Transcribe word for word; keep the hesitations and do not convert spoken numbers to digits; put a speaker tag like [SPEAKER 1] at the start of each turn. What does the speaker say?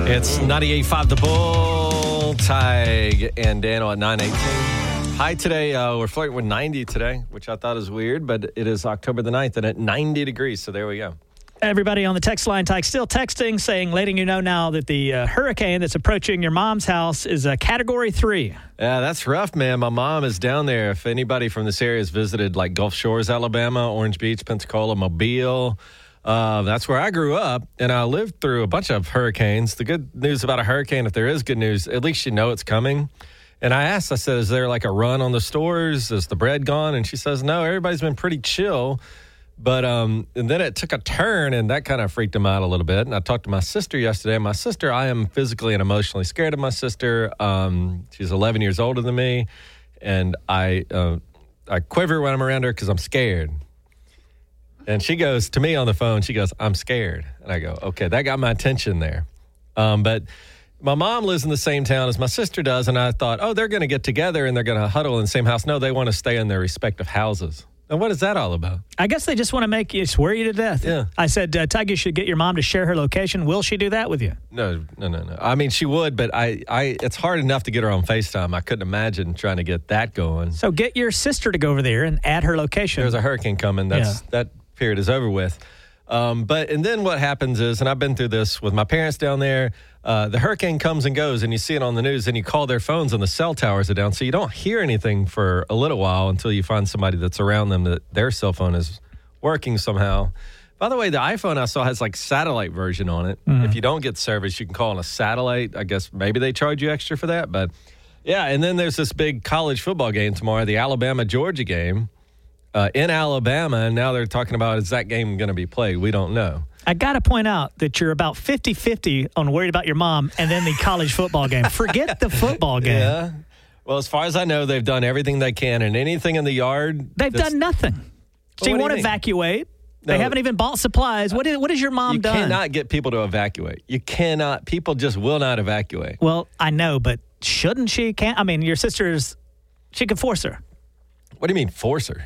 [SPEAKER 1] It's ninety-eight point five The Bull, Tig, and Daniel at nine eighteen. High today, uh, we're flirting with ninety today, which I thought is weird, but it is October the ninth and at ninety degrees, so there we go.
[SPEAKER 2] Everybody on the text line, Tig, still texting, saying, letting you know now that the uh, hurricane that's approaching your mom's house is a Category three.
[SPEAKER 1] Yeah, that's rough, man. My mom is down there. If anybody from this area has visited, like Gulf Shores, Alabama, Orange Beach, Pensacola, Mobile, uh, that's where I grew up, and I lived through a bunch of hurricanes. The good news about a hurricane, if there is good news, at least you know it's coming. And I asked, I said, is there like a run on the stores? Is the bread gone? And she says, no, everybody's been pretty chill. But um, and then it took a turn, and that kind of freaked him out a little bit. And I talked to my sister yesterday. My sister, I am physically and emotionally scared of my sister. Um, she's eleven years older than me, and I uh, I quiver when I'm around her because I'm scared. And she goes to me on the phone, she goes, I'm scared. And I go, okay, that got my attention there. Um, but my mom lives in the same town as my sister does, and I thought, oh, they're going to get together and they're going to huddle in the same house. No, they want to stay in their respective houses. And what is that all about?
[SPEAKER 2] I guess they just want to make you swear you to death.
[SPEAKER 1] Yeah.
[SPEAKER 2] I said, uh, Tig, you should get your mom to share her location. Will she do that with you?
[SPEAKER 1] No, no, no, no. I mean, she would, but I, I, it's hard enough to get her on FaceTime. I couldn't imagine trying to get that going.
[SPEAKER 2] So get your sister to go over there and add her location.
[SPEAKER 1] There's a hurricane coming. That's
[SPEAKER 2] Yeah.
[SPEAKER 1] That period is over with. Um, but and then what happens is, and I've been through this with my parents down there, uh, the hurricane comes and goes, and you see it on the news, and you call their phones, and the cell towers are down, so you don't hear anything for a little while until you find somebody that's around them that their cell phone is working somehow. By the way, the iPhone I saw has like satellite version on it. Mm-hmm. If you don't get service, you can call on a satellite. I guess maybe they charge you extra for that, but yeah. And then there's this big college football game tomorrow, the Alabama-Georgia game. Uh, in Alabama, and now they're talking about, is that game going to be played? We don't know.
[SPEAKER 2] I got to point out that you're about fifty-fifty on worried about your mom and then the college football game. Forget the football game.
[SPEAKER 1] Yeah. Well, as far as I know, they've done everything they can, and anything in the yard.
[SPEAKER 2] They've done nothing. So
[SPEAKER 1] Well,
[SPEAKER 2] you
[SPEAKER 1] what
[SPEAKER 2] want
[SPEAKER 1] do
[SPEAKER 2] to
[SPEAKER 1] you mean?
[SPEAKER 2] evacuate.
[SPEAKER 1] No.
[SPEAKER 2] They haven't even bought supplies. What is, what has your mom
[SPEAKER 1] You
[SPEAKER 2] done?
[SPEAKER 1] cannot get people to evacuate. You cannot. People just will not evacuate.
[SPEAKER 2] Well, I know, but shouldn't she? Can't. I mean, your sister's, she could force her.
[SPEAKER 1] What do you mean, force her?